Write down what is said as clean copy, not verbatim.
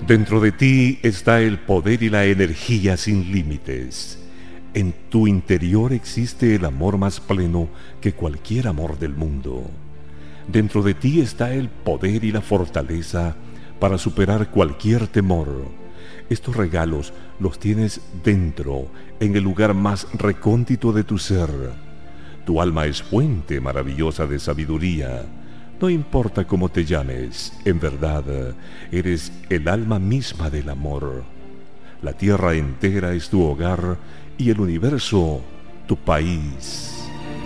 Dentro de ti está el poder y la energía sin límites. En tu interior existe el amor más pleno que cualquier amor del mundo. Dentro de ti está el poder y la fortaleza para superar cualquier temor. Estos regalos los tienes dentro, en el lugar más recóndito de tu ser. Tu alma es fuente maravillosa de sabiduría. No importa cómo te llames, en verdad, eres el alma misma del amor. La tierra entera es tu hogar y el universo tu país.